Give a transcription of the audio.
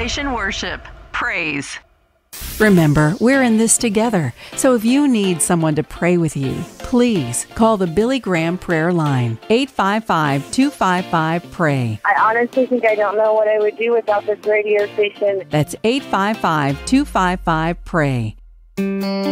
Salvation Worship. Praise. Remember, we're in this together. So if you need someone to pray with you, please call the Billy Graham Prayer Line, 855-255-PRAY. I honestly think I don't know what I would do without this radio station. That's 855-255-PRAY.